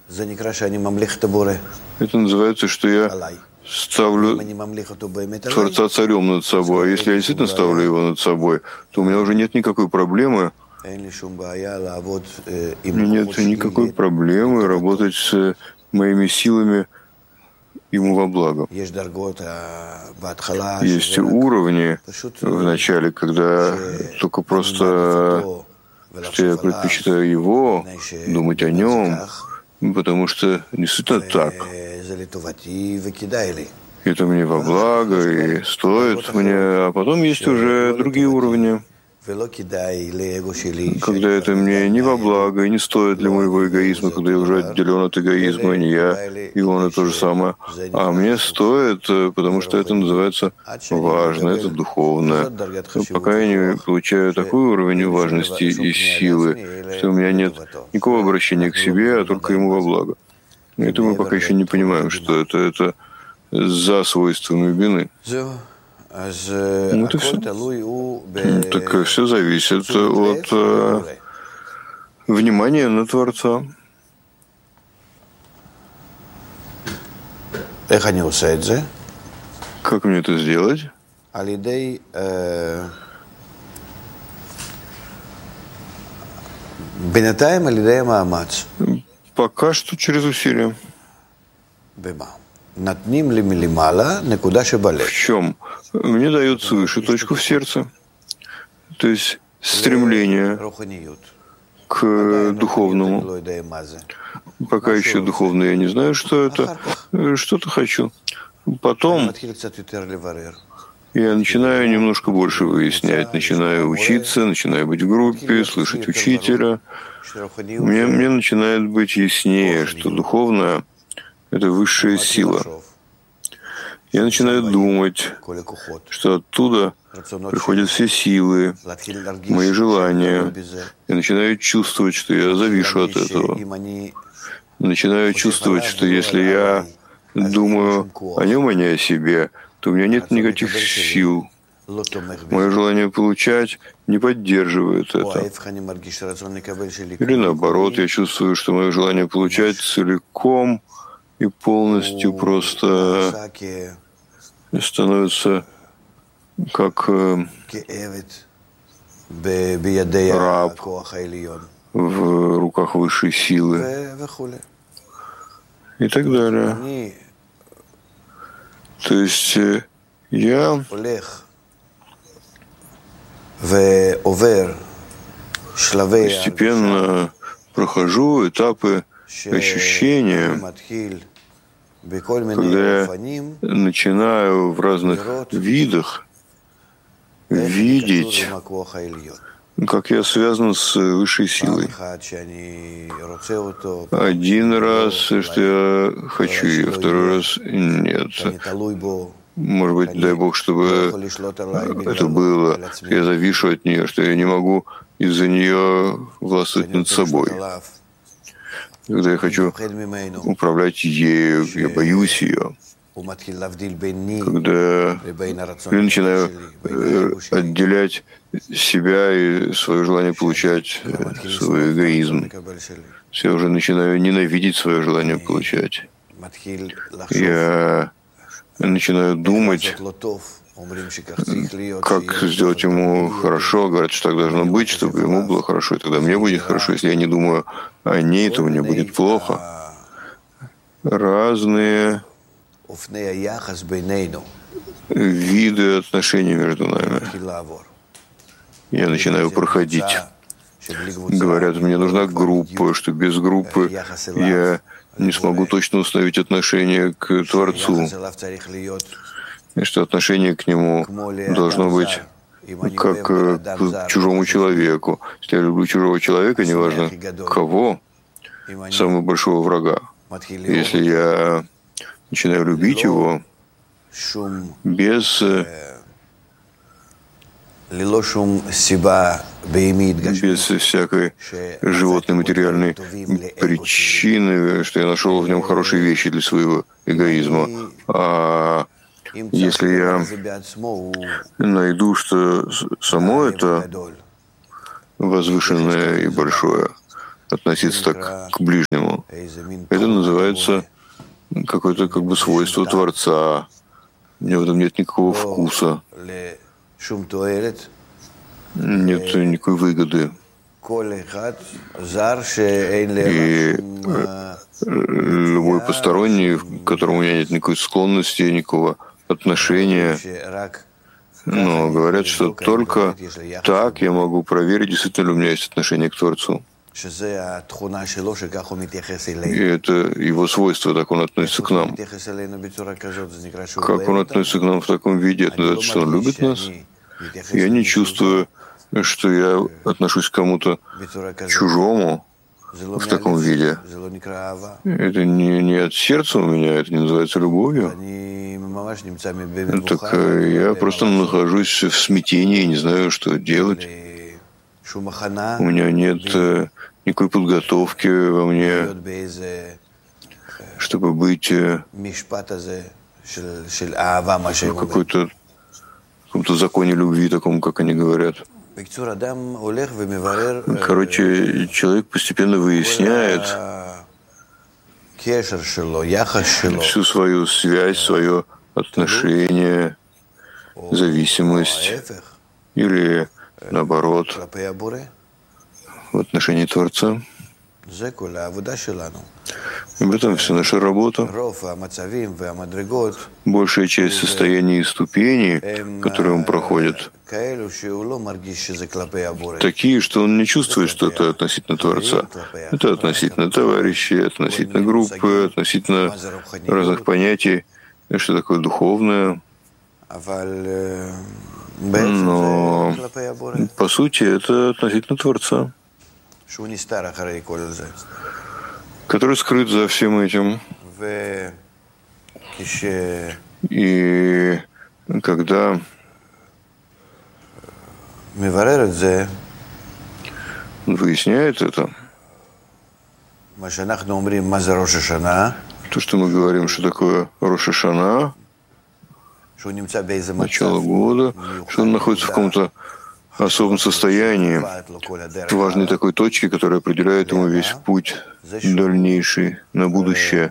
Это называется, что я ставлю Творца царем над собой. А если я действительно ставлю его над собой, то у меня уже нет никакой проблемы. Нет никакой проблемы работать с моими силами ему во благо. Есть уровни в начале, когда только просто что я предпочитаю его, думать о нем, потому что действительно так. Это мне во благо и стоит мне. А потом есть уже другие уровни, когда это мне не во благо и не стоит для моего эгоизма, когда я уже отделен от эгоизма, не я, и он, и то же самое. А мне стоит, потому что это называется важно, это духовное. Но пока я не получаю такой уровень важности и силы, что у меня нет никакого обращения к себе, а только ему во благо. Это мы пока еще не понимаем, что это за свойствами вины. Вот и все. Так все зависит от внимания на Творца. Как мне это сделать? Пока что через усилия. В чем? Мне дают свыше точку в сердце, то есть стремление к духовному. Пока еще духовное я не знаю, что это, что-то хочу. Потом я начинаю немножко больше выяснять, начинаю учиться, начинаю быть в группе, слышать учителя. Мне начинает быть яснее, что духовное — это высшая сила. Я начинаю думать, что оттуда приходят все силы, мои желания. Я начинаю чувствовать, что я завишу от этого. Начинаю чувствовать, что если я думаю о нем, а не о себе, то у меня нет никаких сил. Мое желание получать не поддерживает это. Или наоборот, я чувствую, что мое желание получать целиком и полностью просто становится как раб в руках высшей силы и так далее. То есть я постепенно прохожу этапы ощущения, когда я начинаю в разных видах видеть, как я связан с высшей силой. Один раз, что я хочу ее, второй раз нет. Может быть, дай Бог, чтобы это было. Я завишу от нее, что я не могу из-за нее властвовать над собой. Когда я хочу управлять ею, я боюсь ее. Когда я начинаю отделять себя и свое желание получать, свой эгоизм, я уже начинаю ненавидеть свое желание получать. Я начинаю думать, как сделать ему хорошо. Говорят, что так должно быть, чтобы ему было хорошо, и тогда мне будет хорошо. Если я не думаю о ней, то мне будет плохо. Разные виды отношений между нами. Я начинаю проходить. Говорят, мне нужна группа, что без группы я не смогу точно установить отношение к Творцу. И что отношение к Нему должно быть как к чужому человеку. Если я люблю чужого человека, неважно кого, самого большого врага. Если я начинаю любить его без всякой животной материальной причины, что я нашел в нем хорошие вещи для своего эгоизма. А если я найду, что само это возвышенное и большое, относиться так к ближнему. Это называется какое-то как бы свойство Творца. У него в этом нет никакого вкуса, нет никакой выгоды. И любой посторонний, к которому у меня нет никакой склонности, никакого отношения, но говорят, что только так я могу проверить, действительно ли у меня есть отношение к Творцу. И это его свойство, так он относится к нам. Как он относится к нам в таком виде, это называется, что он любит нас. Я не чувствую, что я отношусь к кому-то чужому в таком виде. Это не от сердца у меня, это не называется любовью. Так я просто нахожусь в смятении, не знаю, что делать. У меня нет никакой подготовки во мне, чтобы быть в каком-то законе любви, таком, как они говорят. Короче, человек постепенно выясняет всю свою связь, свое отношение, зависимость или, наоборот, в отношении Творца. Об этом вся наша работа. Большая часть состояний и ступеней, которые он проходит, такие, что он не чувствует, что это относительно Творца. Это относительно товарищей, относительно группы, относительно разных понятий, что такое духовное. Но, по сути, это относительно Творца, который скрыт за всем этим. И когда он выясняет это, то, что мы говорим, что такое Рош ха-Шана, начало года, что он находится в каком-то особом состоянии, в важной такой точке, которая определяет ему весь путь дальнейший на будущее.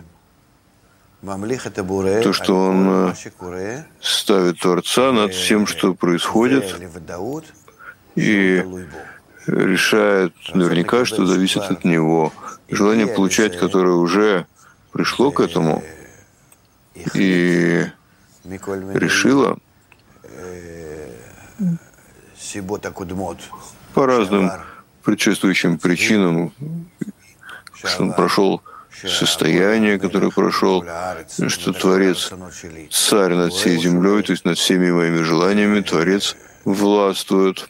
То, что он ставит Творца над всем, что происходит, и решает наверняка, что зависит от него. Желание получать, которое уже пришло к этому и решило по разным предшествующим причинам, что он прошел состояние, которое прошел, что Творец царь над всей землей, то есть над всеми моими желаниями, Творец властвует.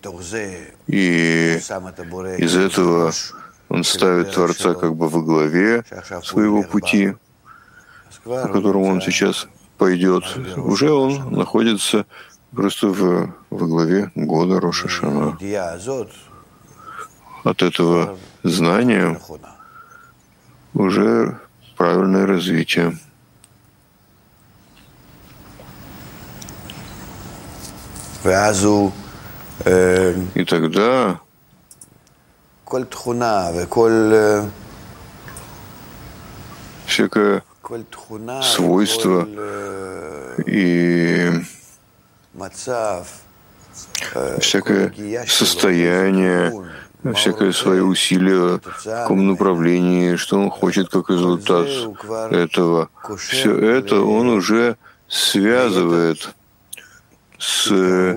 И из этого он ставит Творца как бы во главе своего пути, по которому он сейчас пойдет. Уже он находится просто во главе года Рош ха-Шана. От этого знания уже правильное развитие. И тогда всякое свойство и всякое состояние, всякое свое усилие в каком направлении, что он хочет как результат этого. Все это он уже связывает с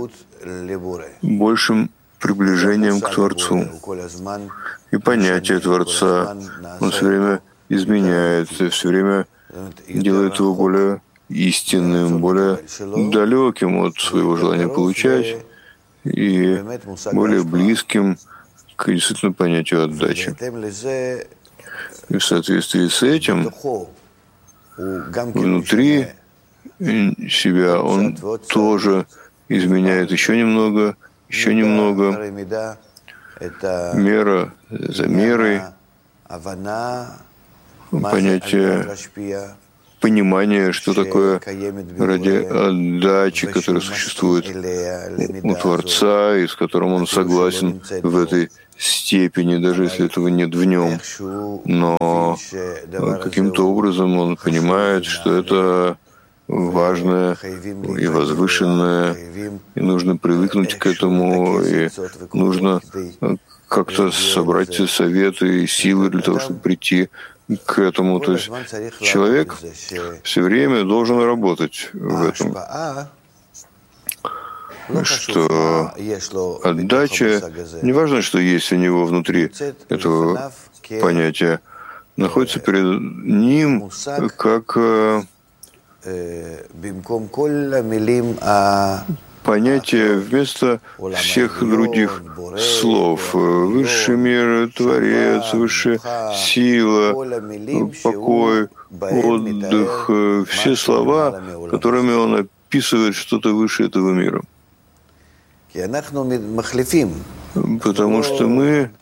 большим приближением к Творцу. И понятие Творца он все время изменяет, все время делает его более истинным, более далеким от своего желания получать и более близким к действительно понятию отдачи. И в соответствии с этим внутри себя он тоже изменяет еще немного, мера за мерой, понятие понимание, что такое ради отдачи, которая существует у Творца, и с которым он согласен в этой степени, даже если этого нет в нем. Но каким-то образом он понимает, что это важное и возвышенное, и нужно привыкнуть к этому, и нужно как-то собрать советы и силы для того, чтобы прийти к этому. То есть человек все время должен работать в этом, что отдача, не важно, что есть у него внутри этого понятия, находится перед ним как понятие вместо всех других слов. Высший мир, Творец, высшая сила, покой, отдых, все слова, которыми он описывает что-то выше этого мира. Потому что мы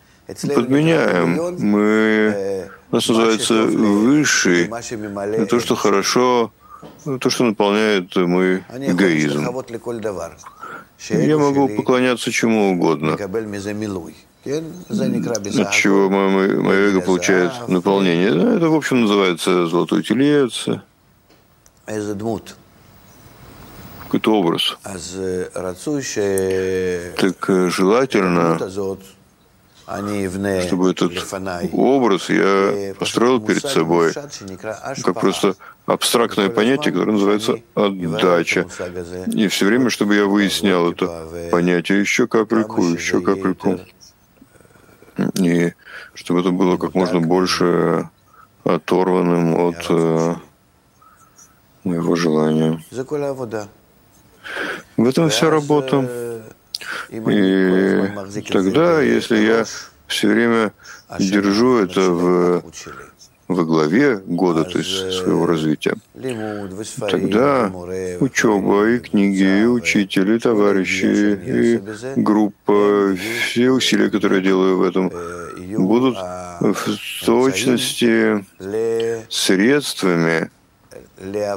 подменяем, нас называется высший, то, что хорошо, то, что наполняет мой эгоизм. Я могу поклоняться чему угодно, от чего мое эго получает наполнение. Это, в общем, называется золотой телец, какой-то образ. Так желательно, чтобы этот образ я построил перед собой как просто абстрактное понятие, которое называется отдача. И все время, чтобы я выяснял это понятие еще капельку. И чтобы это было как можно больше оторванным от моего желания. В этом вся работа. И тогда, если я все время держу это во главе года, то есть своего развития, тогда учеба, и книги, и учитель, и товарищи, и группа, все усилия, которые я делаю в этом, будут в точности средствами для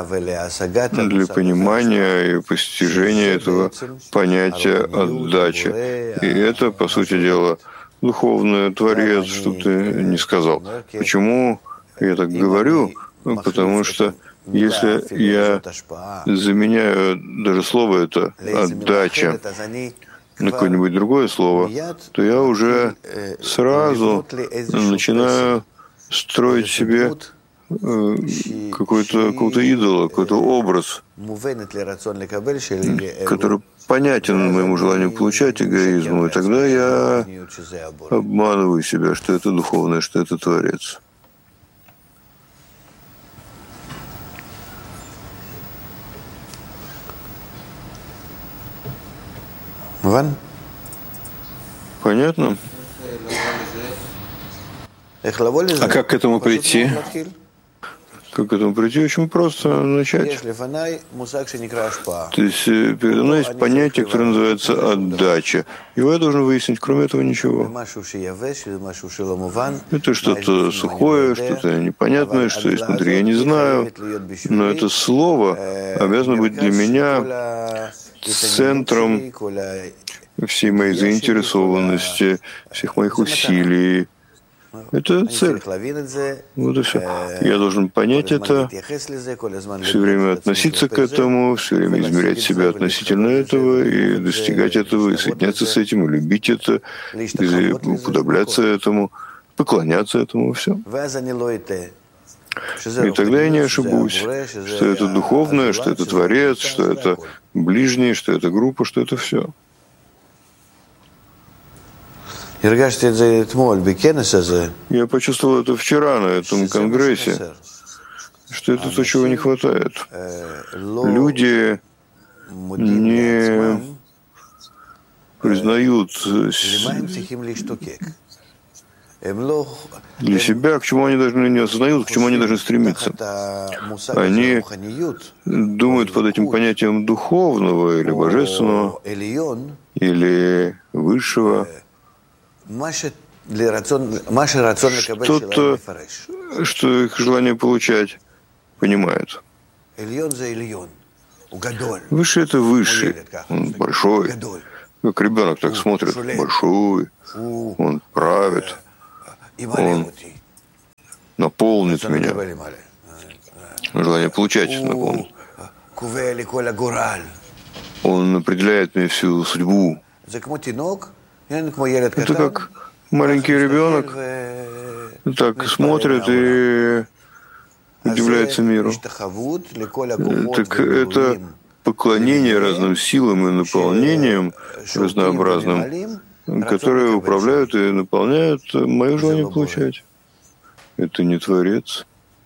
понимания и постижения этого понятия отдачи. И это, по сути дела, духовное, Творец, что ты не сказал. Почему я так говорю? Потому что если я заменяю даже слово это «отдача» на какое-нибудь другое слово, то я уже сразу начинаю строить себе какого-то идола, какой-то образ, который понятен моему желанию получать эгоизму, и тогда я обманываю себя, что это духовное, что это Творец. Понятно? А как к этому прийти? Как к этому прийти? Очень просто начать. То есть передо мной есть понятие, которое называется отдача. Его я должен выяснить, кроме этого ничего. Это что-то сухое, что-то непонятное, что есть внутри, я не знаю. Но это слово обязано быть для меня центром всей моей заинтересованности, всех моих усилий. Это цель. Вот и все. Я должен понять это, все время относиться к этому, все время измерять себя относительно этого и достигать этого, и соединяться с этим, и любить это, и уподобляться этому, поклоняться этому, все. И тогда я не ошибусь, что это духовное, что это Творец, что это ближний, что это группа, что это все. Я почувствовал это вчера на этом конгрессе, что это то, чего не хватает. Люди не признают для себя, к чему они должны, не осознают, к чему они должны стремиться. Они думают под этим понятием духовного или божественного, или высшего, что-то, что их желание получать, понимает. Высший — это высший, он большой. Как ребенок так смотрит, большой, он правит, он наполнит меня. Желание получать наполнит. Он определяет мне всю судьбу. Это как маленький ребенок так смотрит и удивляется миру. Так это поклонение разным силам и наполнениям разнообразным, которые управляют и наполняют мое желание получать. Это не Творец.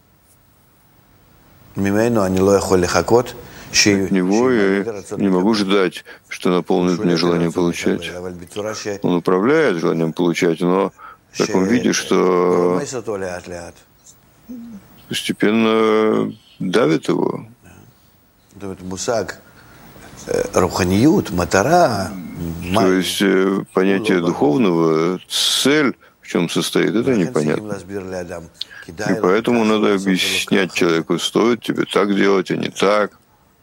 От него я не могу ждать, что наполнит мне желание получать. Он управляет желанием получать, но в таком виде, что постепенно давит его. То есть понятие духовного, цель, в чем состоит, это непонятно. И поэтому надо объяснять человеку, стоит тебе так делать, а не так.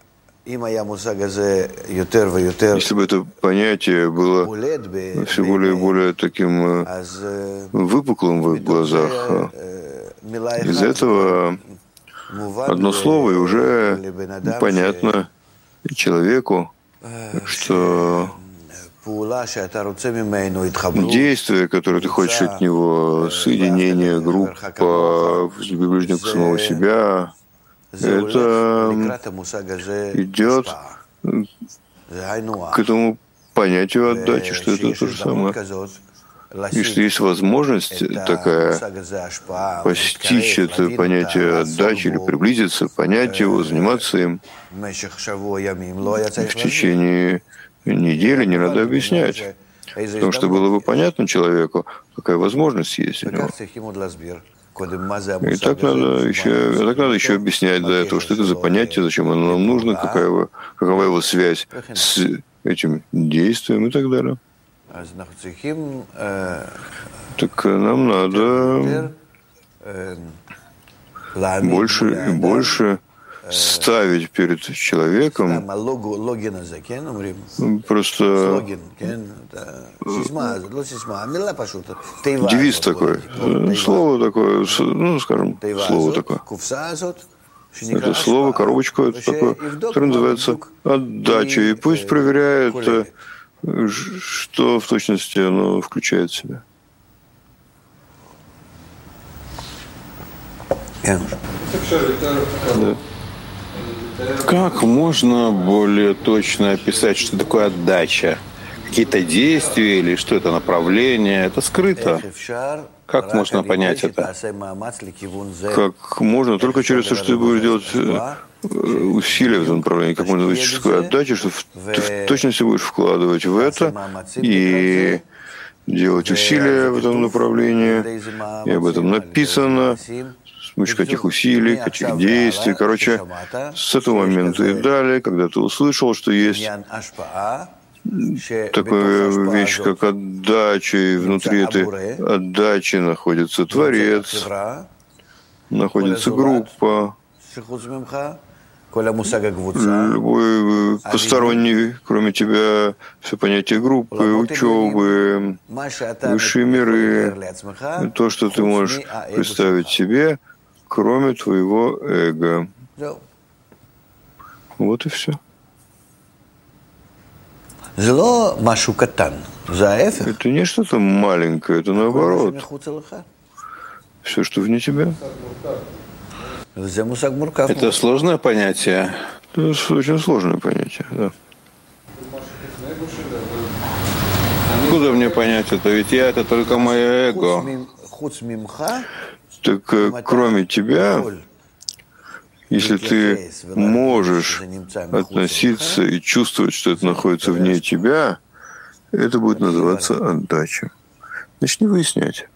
Если бы это понятие было все более и более таким выпуклым в их глазах, из этого одно слово, и уже понятно человеку, что действие, которое ты хочешь от него, соединение, группа, приближение к самого себя, это идет к этому понятию отдачи, что это то же самое. Если есть возможность такая постичь это понятие отдачи или приблизиться, понять его, заниматься им, в течение недели не надо объяснять, потому что было бы понятно человеку, какая возможность есть у него. И так надо еще объяснять до этого, что это за понятие, зачем оно нам нужно, какова его связь с этим действием и так далее. Так нам надо больше и больше ставить перед человеком просто девиз такой, слово такое, ну, скажем, слово такое. Это слово, коробочку, это такое, которое называется отдача. И пусть проверяет, что в точности оно включает в себя. Да. Как можно более точно описать, что такое отдача? Какие-то действия или что это направление? Это скрыто. Как можно понять это? Как можно? Только через то, что ты будешь делать усилия в этом направлении. Как можно увидеть, что такое отдача, что ты в точности будешь вкладывать в это и делать усилия в этом направлении. И об этом написано. С помощью каких усилий, каких действий. Короче, с этого момента и далее, когда ты услышал, что есть такая вещь, как отдача, и внутри этой отдачи находится Творец, находится группа, любой посторонний, кроме тебя, все понятие группы, учебы, высшие миры, то, что ты можешь представить себе, кроме твоего эго. Вот и все. Это не что-то маленькое, это наоборот. Все, что вне тебя. Это сложное понятие? Это очень сложное понятие, да. Откуда мне понять это? Ведь я — это только мое эго. Так кроме тебя, если ты можешь относиться и чувствовать, что это находится вне тебя, это будет называться отдача. Начни выяснять.